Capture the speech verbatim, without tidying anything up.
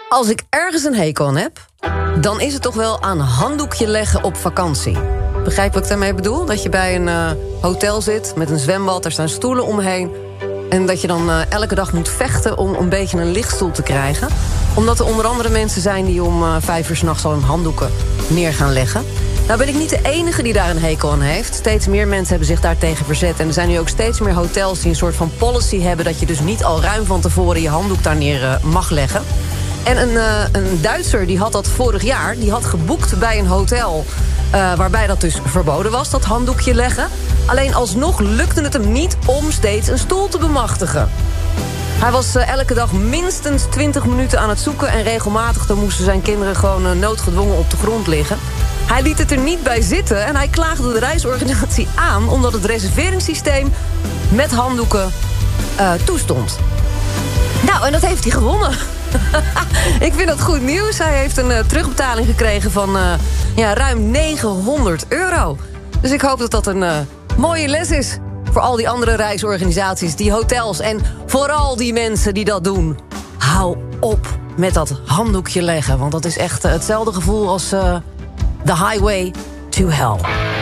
Als ik ergens een hekel aan heb, dan is het toch wel aan handdoekje leggen op vakantie. Begrijp wat ik daarmee bedoel? Dat je bij een uh, hotel zit met een zwembad, er staan stoelen omheen, en dat je dan uh, elke dag moet vechten om een beetje een lichtstoel te krijgen. Omdat er onder andere mensen zijn die om uh, vijf uur 's nachts al hun handdoeken neer gaan leggen. Nou ben ik niet de enige die daar een hekel aan heeft. Steeds meer mensen hebben zich daartegen verzet. En er zijn nu ook steeds meer hotels die een soort van policy hebben, dat je dus niet al ruim van tevoren je handdoek daar neer uh, mag leggen. En een, uh, een Duitser die had dat vorig jaar. Die had geboekt bij een hotel uh, waarbij dat dus verboden was, dat handdoekje leggen. Alleen alsnog lukte het hem niet om steeds een stoel te bemachtigen. Hij was uh, elke dag minstens twintig minuten aan het zoeken, en regelmatig dan moesten zijn kinderen gewoon uh, noodgedwongen op de grond liggen. Hij liet het er niet bij zitten en hij klaagde de reisorganisatie aan, omdat het reserveringssysteem met handdoeken uh, toestond. Nou, en dat heeft hij gewonnen. Ik vind dat goed nieuws. Hij heeft een uh, terugbetaling gekregen van uh, ja, ruim negenhonderd euro. Dus ik hoop dat dat een uh, mooie les is voor al die andere reisorganisaties, die hotels en vooral die mensen die dat doen. Hou op met dat handdoekje leggen, want dat is echt uh, hetzelfde gevoel als uh, the highway to hell.